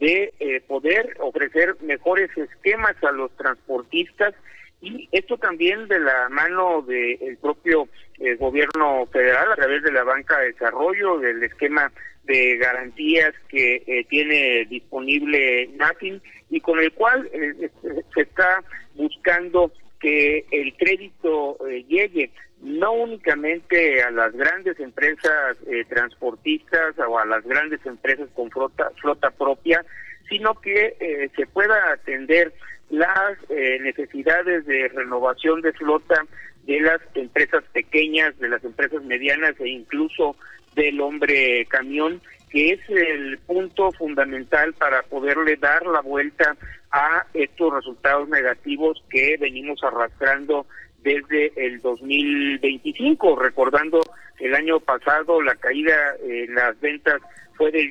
de poder ofrecer mejores esquemas a los transportistas, y esto también de la mano del propio gobierno federal a través de la banca de desarrollo, del esquema de garantías que tiene disponible NAFIN, y con el cual se está buscando que el crédito llegue no únicamente a las grandes empresas transportistas o a las grandes empresas con flota propia, sino que se pueda atender las necesidades de renovación de flota de las empresas pequeñas, de las empresas medianas e incluso del hombre camión, que es el punto fundamental para poderle dar la vuelta a estos resultados negativos que venimos arrastrando desde el 2025, recordando el año pasado la caída en las ventas fue del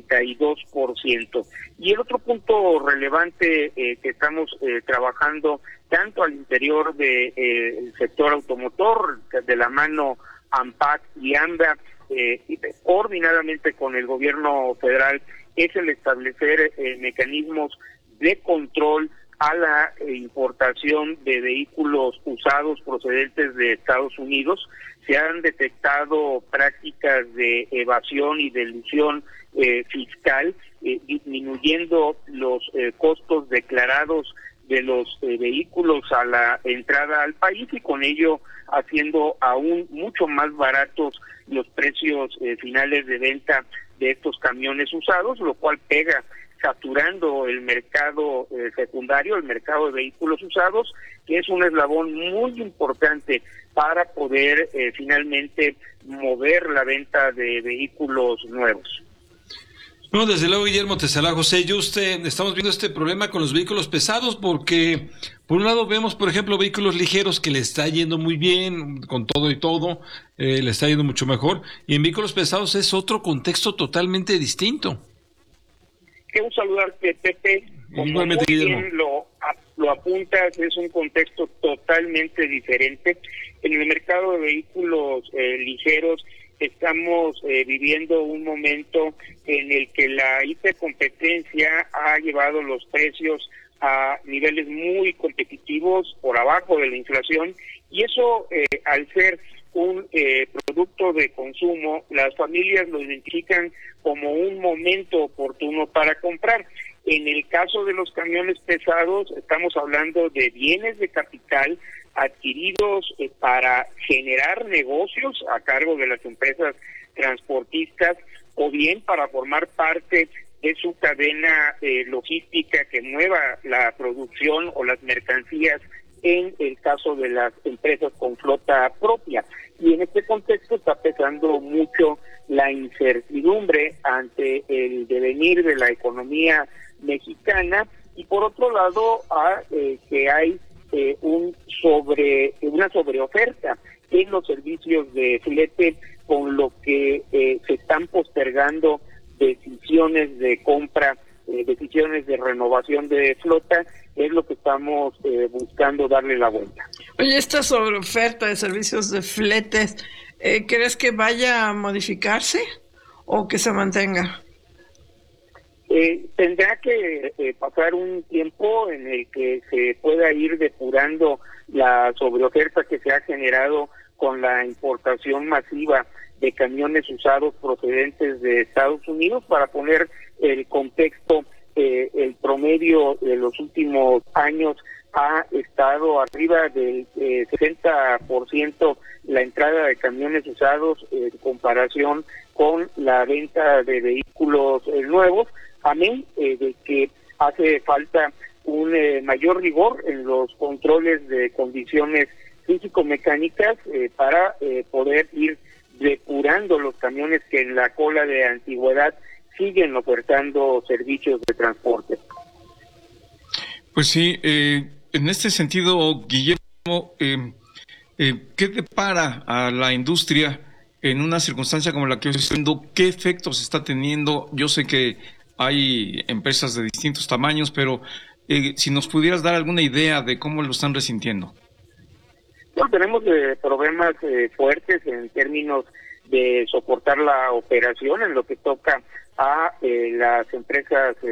32%. Y el otro punto relevante que estamos trabajando tanto al interior del sector automotor, de la mano ANPAC y ANDA, coordinadamente con el gobierno federal, es el establecer mecanismos de control a la importación de vehículos usados procedentes de Estados Unidos. Se han detectado prácticas de evasión y de elusión fiscal, disminuyendo los costos declarados de los vehículos a la entrada al país, y con ello haciendo aún mucho más baratos los precios finales de venta de estos camiones usados, lo cual pega saturando el mercado secundario, el mercado de vehículos usados, que es un eslabón muy importante para poder finalmente mover la venta de vehículos nuevos. No, desde luego, Guillermo Tetzalá. José, estamos viendo este problema con los vehículos pesados porque, por un lado, vemos, por ejemplo, vehículos ligeros que le está yendo muy bien, con todo y todo, le está yendo mucho mejor, y en vehículos pesados es otro contexto totalmente distinto. Quiero saludarte, Pepe. Como igualmente, muy Guillermo, bien lo apuntas, es un contexto totalmente diferente. En el mercado de vehículos ligeros estamos viviendo un momento en el que la hipercompetencia ha llevado los precios a niveles muy competitivos, por abajo de la inflación, y eso al ser un producto de consumo, las familias lo identifican como un momento oportuno para comprar. En el caso de los camiones pesados, estamos hablando de bienes de capital adquiridos para generar negocios a cargo de las empresas transportistas, o bien para formar parte de su cadena logística que mueva la producción o las mercancías en el caso de las empresas con flota propia. Y en este contexto está pesando mucho la incertidumbre ante el devenir de la economía mexicana, y por otro lado que hay una sobreoferta en los servicios de flete, con lo que se están postergando decisiones de compra, decisiones de renovación de flota. Es lo que estamos buscando darle la vuelta. Oye, esta sobreoferta de servicios de fletes, ¿crees que vaya a modificarse o que se mantenga? Tendrá que pasar un tiempo en el que se pueda ir depurando la sobreoferta que se ha generado con la importación masiva de camiones usados procedentes de Estados Unidos. Para poner el contexto, el promedio de los últimos años ha estado arriba del 60% la entrada de camiones usados en comparación con la venta de vehículos nuevos, amén de que hace falta un mayor rigor en los controles de condiciones físico-mecánicas para poder ir depurando los camiones que en la cola de antigüedad siguen ofertando servicios de transporte. Pues sí, en este sentido, Guillermo, ¿qué depara a la industria en una circunstancia como la que estoy diciendo? ¿Qué efectos está teniendo? Yo sé que hay empresas de distintos tamaños, pero si nos pudieras dar alguna idea de cómo lo están resintiendo. Bueno, tenemos problemas fuertes en términos de soportar la operación en lo que toca a las empresas